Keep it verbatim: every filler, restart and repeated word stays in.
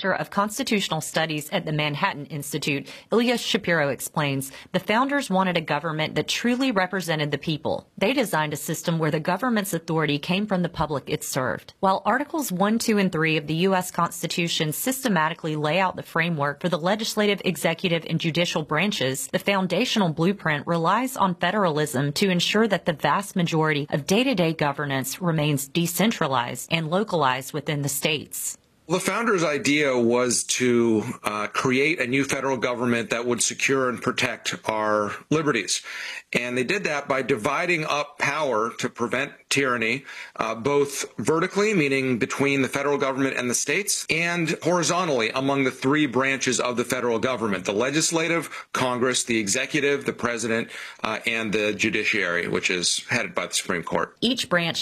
Director of Constitutional Studies at the Manhattan Institute, Ilya Shapiro, explains, the founders wanted a government that truly represented the people. They designed a system where the government's authority came from the public it served. While Articles one, two, and three of the U S Constitution systematically lay out the framework for the legislative, executive, and judicial branches, the foundational blueprint relies on federalism to ensure that the vast majority of day-to-day governance remains decentralized and localized within the states. The founders' idea was to uh, create a new federal government that would secure and protect our liberties. And they did that by dividing up power to prevent tyranny, uh, both vertically, meaning between the federal government and the states, and horizontally among the three branches of the federal government, the legislative, Congress, the executive, the president, uh, and the judiciary, which is headed by the Supreme Court. Each branch